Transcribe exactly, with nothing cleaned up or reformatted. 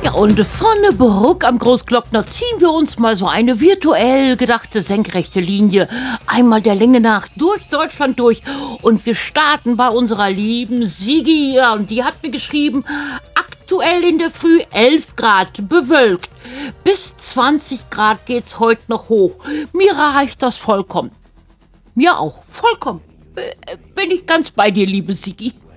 Ja, und vorne Bruck am Großglockner ziehen wir uns mal so eine virtuell gedachte senkrechte Linie einmal der Länge nach durch Deutschland durch. Und wir starten bei unserer lieben Sigi. Ja, und die hat mir geschrieben, aktuell in der Früh elf Grad, bewölkt. Bis zwanzig Grad geht's heute noch hoch. Mir reicht das vollkommen. Mir auch, vollkommen. Bin ich ganz bei dir, liebe Sigi.